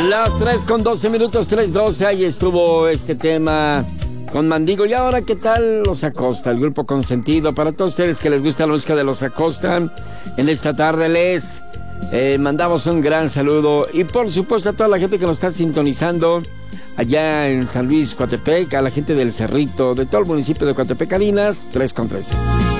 Las 3:12, 3:12, ahí estuvo este tema con Mandigo. Y ahora, ¿qué tal Los Acosta? El grupo consentido. Para todos ustedes que les gusta la música de Los Acosta, en esta tarde les mandamos un gran saludo. Y por supuesto a toda la gente que nos está sintonizando allá en San Luis, Coatepec, a la gente del Cerrito, de todo el municipio de Coatepec, Calinas, 3:13.